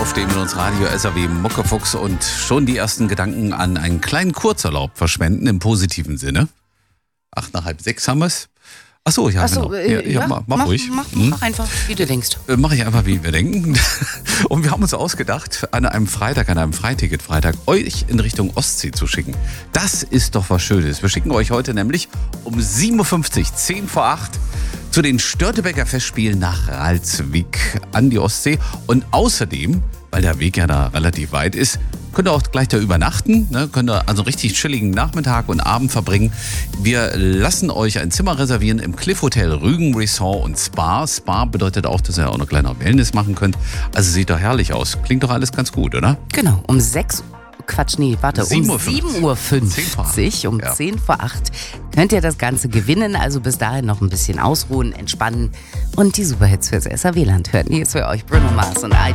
auf dem Radio SAW Muckefuchs und schon die ersten Gedanken an einen kleinen Kurzurlaub verschwenden im positiven Sinne. 5:08 haben wir es. Achso, ja, genau. Mach ruhig. Mach einfach, wie du denkst. Mache ich einfach, wie wir denken. Und wir haben uns ausgedacht, an einem Freiticket-Freitag, euch in Richtung Ostsee zu schicken. Das ist doch was Schönes. Wir schicken euch heute nämlich um 7:50 Uhr, 7:08 zu den Störtebeker Festspielen nach Ralswiek an die Ostsee. Und außerdem, weil der Weg ja da relativ weit ist, könnt ihr auch gleich da übernachten, ne? Könnt ihr also richtig chilligen Nachmittag und Abend verbringen. Wir lassen euch ein Zimmer reservieren im Cliff Hotel Rügen Resort und Spa. Spa bedeutet auch, dass ihr auch eine kleine Wellness machen könnt. Also sieht doch herrlich aus. Klingt doch alles ganz gut, oder? Genau, um 7:50 Uhr, um 10 vor 8 könnt ihr das Ganze gewinnen. Also bis dahin noch ein bisschen ausruhen, entspannen und die Superhits fürs SAW-Land hören. Hier ist für euch Bruno Mars und